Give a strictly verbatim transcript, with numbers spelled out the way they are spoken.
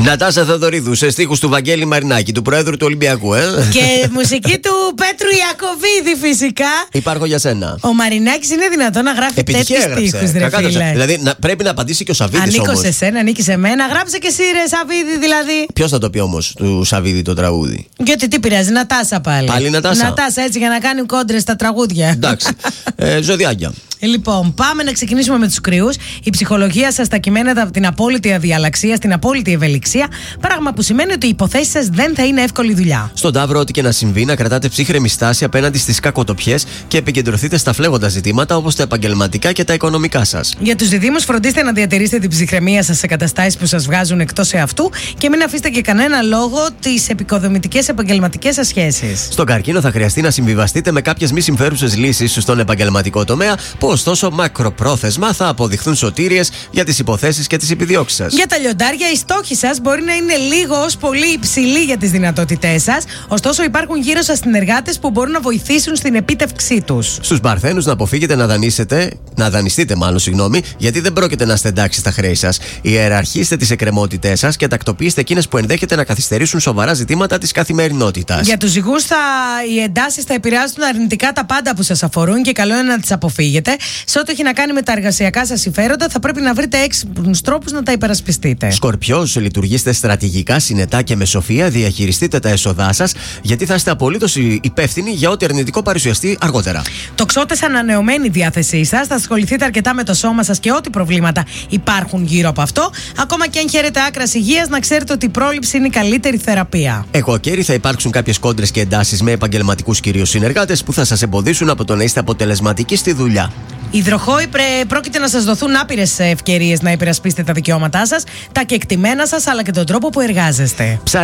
Νατάσα Θεοδωρίδου σε στίχους του Βαγγέλη Μαρινάκη, του Προέδρου του Ολυμπιακού, ε. Και μουσική του Πέτρου Ιακωβίδη, φυσικά. Υπάρχω για σένα. Ο Μαρινάκης είναι δυνατόν να γράφει τέτοιους στίχους, ρε φίλε? Δηλαδή να, πρέπει να απαντήσει και ο Σαββίδης. Ανήκω όμως σε σένα, ανήκει σε μένα. Γράψε και εσύ, ρε Σαββίδη, δηλαδή. Ποιος θα το πει όμως του Σαββίδη το τραγούδι? Γιατί τι πειράζει, Νατάσα πάλι. Πάλι Νατάσα. Νατάσα, έτσι, για να κάνει κόντρες στα τραγούδια. Εντάξει. ε, ζωδιάκια. Λοιπόν, πάμε να ξεκινήσουμε με τους κρυούς. Η ψυχολογία σας τα κυμαίνεται από την απόλυτη αδιαλαξία στην απόλυτη ευελιξία. Πράγμα που σημαίνει ότι οι υποθέσεις σας δεν θα είναι εύκολη δουλειά. Στον Ταύρο, ό,τι και να συμβεί, να κρατάτε ψύχρεμη στάση απέναντι στις κακοτοπιές και επικεντρωθείτε στα φλέγοντα ζητήματα όπως τα επαγγελματικά και τα οικονομικά σας. Για τους διδύμους, φροντίστε να διατηρήσετε την ψυχραιμία σας σε καταστάσεις που σας βγάζουν εκτός εαυτού και μην αφήσετε και κανένα λόγο τις επικοδομητικές επαγγελματικές σας σχέσεις. Στον Καρκίνο, θα χρειαστεί να συμβιβαστείτε με κάποιες μη συμφέρουσες λύσεις στον επαγγελματικό τομέα, που ωστόσο μακροπρόθεσμα θα αποδειχθούν σωτήριες για τις υποθέσεις και τις επιδιώξεις σας. Για τα λιοντάρια, οι στόχοι σας μπορεί να είναι λίγο ως πολύ υψηλοί για τις δυνατότητές σας, ωστόσο υπάρχουν γύρω σας συνεργάτες που μπορούν να βοηθήσουν στην επίτευξή τους. Στους Παρθένους, να αποφύγετε να δανείσετε, να δανειστείτε μάλλον, συγγνώμη, γιατί δεν πρόκειται να είστε εντάξει στα χρέη σας. Ιεραρχήστε τις εκκρεμότητές σας και τακτοποιήστε εκείνες που ενδέχεται να καθυστερήσουν σοβαρά ζητήματα της καθημερινότητας. Για τους ζυγούς, θα... οι εντάσεις θα επηρεάσουν αρνητικά τα πάντα που σας αφορούν και καλό είναι να τις αποφύγετε. Σε ό,τι έχει να κάνει με τα εργασιακά σας συμφέροντα, θα πρέπει να βρείτε έξυπνους τρόπους να τα υπερασπιστείτε. Σκορπιός, λειτουργήστε στρατηγικά, συνετά και με σοφία, διαχειριστείτε τα έσοδά σας, γιατί θα είστε απολύτως υπεύθυνοι για ό,τι αρνητικό παρουσιαστεί αργότερα. Τοξότες, ανανεωμένη διάθεσή σας, θα ασχοληθείτε αρκετά με το σώμα σας και ό,τι προβλήματα υπάρχουν γύρω από αυτό. Ακόμα και αν χαίρετε άκρας υγείας, να ξέρετε ότι η πρόληψη είναι η καλύτερη θεραπεία. Εγωκέρι, θα υπάρξουν κάποιες κόντρες και εντάσεις με επαγγελματικούς κυρίως συνεργάτες που θα σας εμποδίσουν από το να είστε αποτελεσματικοί στη δουλειά. Υδροχόοι, πρόκειται να σας δοθούν άπειρες ευκαιρίες να υπερασπίσετε τα δικαιώματά σας, τα κεκτημένα σας αλλά και τον τρόπο που εργάζεστε.